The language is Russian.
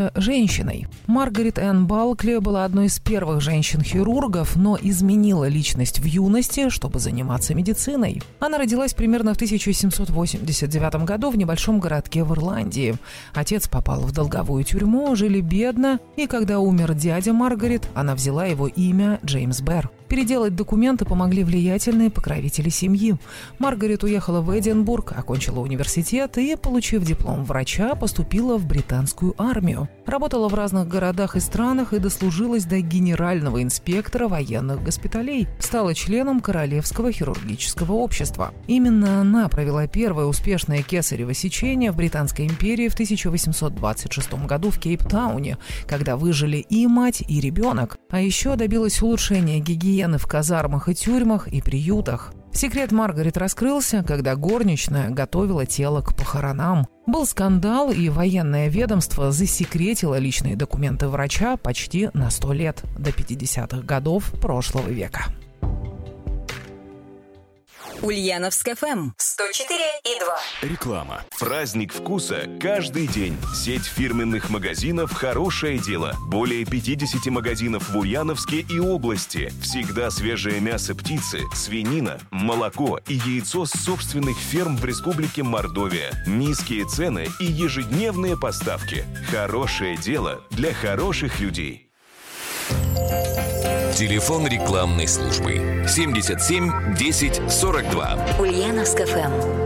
женщиной. Маргарет Энн Балкли была одной из первых женщин-хирургов, но изменила личность в юности, чтобы заниматься медициной. Она родилась примерно в 1789 году в небольшом городке в Ирландии. Отец попал в долговую тюрьму, жили бедно, и когда умер дядя Маргарет, она взяла его имя Джеймс Берр. Переделать документы помогли влиятельные покровители семьи. Маргарет уехала в Эдинбург, окончила университет и, получив диплом врача, поступила в британскую армию. Работала в разных городах и странах и дослужилась до генерального инспектора военных госпиталей. Стала членом Королевского хирургического общества. Именно она провела первое успешное кесарево сечение в Британской империи в 1826 году в Кейптауне, когда выжили и мать, и ребенок. А еще добилась улучшения гигиены в казармах и тюрьмах и приютах. Секрет Маргарет раскрылся, когда горничная готовила тело к похоронам. Был скандал, и военное ведомство засекретило личные документы врача почти на 100 лет, до 50-х годов прошлого века. Ульяновск ФМ 104,2. Реклама. Праздник вкуса каждый день. Сеть фирменных магазинов «Хорошее дело». Более 50 магазинов в Ульяновске и области. Всегда свежее мясо птицы, свинина, молоко и яйцо с собственных ферм в Республике Мордовия. Низкие цены и ежедневные поставки. «Хорошее дело» для хороших людей. Телефон рекламной службы 77 10 42. Ульяновск ФМ.